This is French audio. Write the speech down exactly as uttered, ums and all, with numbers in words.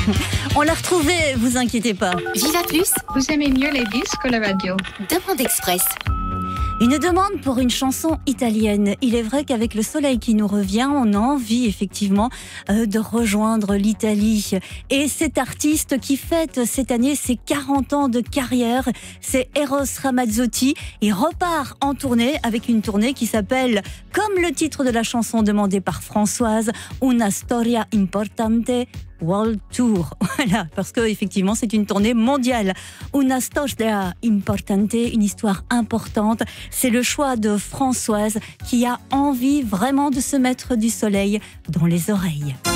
On l'a retrouvé, vous inquiétez pas. Viva Plus, Vous aimez mieux les disques que la radio? demande express. Une demande pour une chanson italienne. Il est vrai qu'avec le soleil qui nous revient, on a envie effectivement euh, de rejoindre l'Italie. Et cet artiste qui fête cette année ses quarante ans de carrière, c'est Eros Ramazzotti. Il repart en tournée avec une tournée qui s'appelle, comme le titre de la chanson demandée par Françoise, Una storia importante World Tour. Voilà, parce que effectivement c'est une tournée mondiale. Una storia importante, une histoire importante. C'est le choix de Françoise qui a envie vraiment de se mettre du soleil dans les oreilles.